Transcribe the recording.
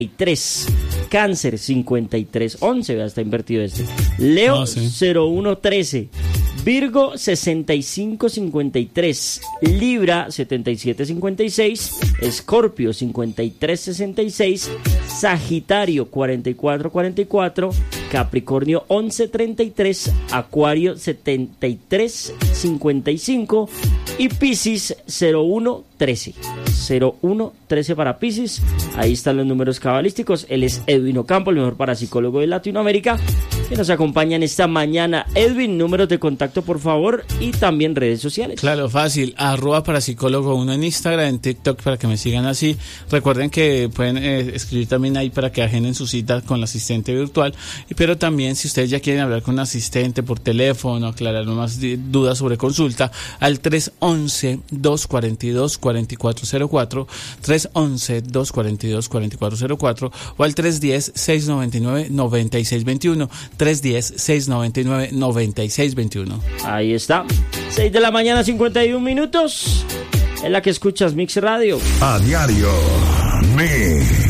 Cáncer 5311, vea, está invertido este. Leo 0113. Virgo 6553, Libra 7756, Escorpio 5366, Sagitario 4444, Capricornio 1133, Acuario 7355 y Piscis 0113. 0113 para Piscis. Ahí están los números cabalísticos. Él es Edwin Ocampo, el mejor parapsicólogo de Latinoamérica, que nos acompaña en esta mañana. Edwin, números de contacto, por favor, y también redes sociales. Claro, fácil, @parapsicólogo1 en Instagram, en TikTok, para que me sigan así. Recuerden que pueden escribir también ahí para que agenden su cita con la asistente virtual, pero también si ustedes ya quieren hablar con un asistente por teléfono, aclarar más dudas sobre consulta, al 311-242-4404, 311-242-4404 o al 310-699-9621, 310-699-9621. Ahí está, 6 de la mañana, 51 minutos, en la que escuchas Mix Radio. A diario, Mix.